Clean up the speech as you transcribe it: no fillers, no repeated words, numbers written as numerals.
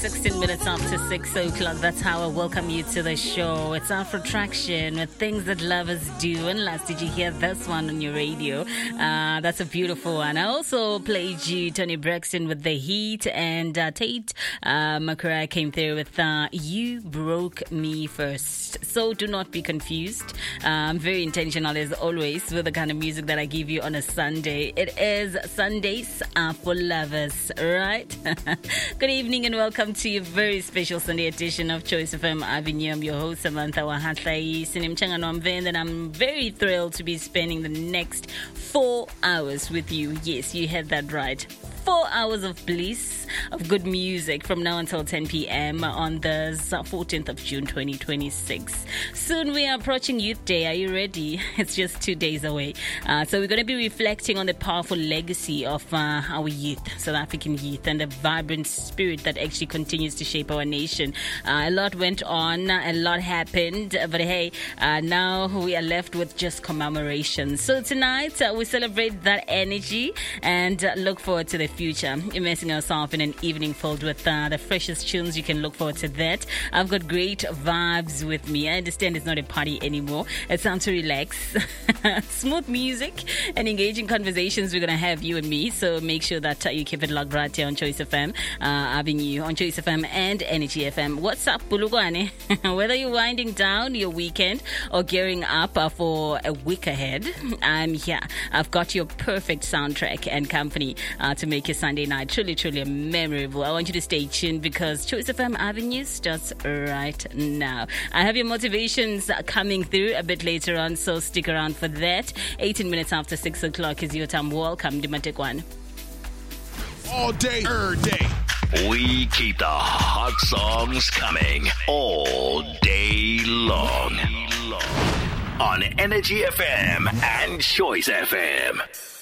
16 minutes after 6 o'clock. That's how I welcome you to the show. It's Afro Traction with things that lovers do. And last, did you hear this one on your radio? That's a beautiful one. I also played you Tony Braxton with The Heat, and Tate McRae came through with You Broke Me First. So do not be confused. I'm very intentional as always with the kind of music that I give you on a Sunday. It is Sundays for lovers, right? Good evening and welcome to your very special Sunday edition of Choice FM Avenue. I'm your host, Samantha Wahatlai Sinimchangano, and I'm very thrilled to be spending the next 4 hours with you. Yes, you heard that right. 4 hours of bliss, of good music from now until 10 p.m. on the 14th of June 2026. Soon we are approaching Youth Day. Are you ready? It's just 2 days away. So we're going to be reflecting on the powerful legacy of our youth, South African youth, and the vibrant spirit that actually continues to shape our nation. A lot went on, a lot happened, but hey, now we are left with just commemoration. So tonight we celebrate that energy and look forward to the future, immersing ourselves in an evening filled with the freshest tunes. You can look forward to that. I've got great vibes with me. I understand it's not a party anymore. It's time to relax. Smooth music and engaging conversations we're going to have, you and me. So make sure that you keep it locked right here on Choice FM Avenue, on Choice FM and Energy FM. What's up, Bulugwane? Whether you're winding down your weekend or gearing up for a week ahead, I'm here. I've got your perfect soundtrack and company to make your Sunday night truly, truly memorable. I want you to stay tuned because Choice FM Avenue starts right now. I have your motivations coming through a bit later on, so stick around for that. 18 minutes after 6 o'clock is your time. Welcome to Matekwan. All day, every day. We keep the hot songs coming all day long on Energy FM and Choice FM.